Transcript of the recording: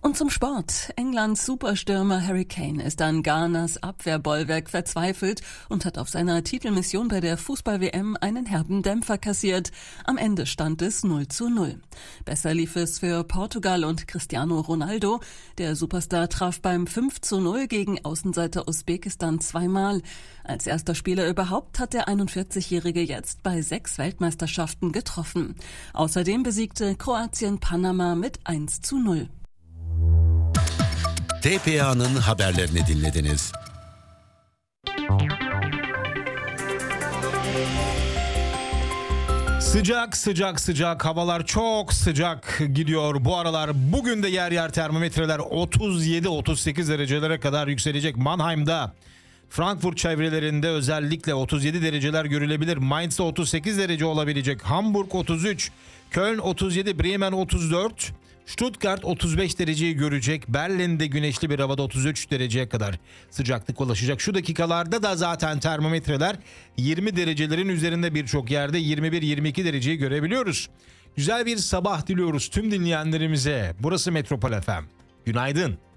Und zum Sport. Englands Superstürmer Harry Kane ist an Ghanas Abwehrbollwerk verzweifelt und hat auf seiner Titelmission bei der Fußball-WM einen herben Dämpfer kassiert. Am Ende stand es 0:0. Besser lief es für Portugal und Cristiano Ronaldo. Der Superstar traf beim 5:0 gegen Außenseiter Usbekistan zweimal. Als erster Spieler überhaupt hat der 41-Jährige jetzt bei 6 Weltmeisterschaften getroffen. Außerdem besiegte Kroatien Panama mit 1:0. TPA'nın haberlerini dinlediniz. Sıcak havalar çok sıcak gidiyor bu aralar. Bugün de yer yer termometreler 37-38 derecelere kadar yükselecek. Mannheim'da, Frankfurt çevrelerinde özellikle 37 dereceler görülebilir. Mainz'da 38 derece olabilecek. Hamburg 33, Köln 37, Bremen 34, Stuttgart 35 dereceyi görecek. Berlin'de güneşli bir havada 33 dereceye kadar sıcaklık ulaşacak. Şu dakikalarda da zaten termometreler 20 derecelerin üzerinde, birçok yerde 21-22 dereceyi görebiliyoruz. Güzel bir sabah diliyoruz tüm dinleyenlerimize. Burası Metropol FM. Günaydın.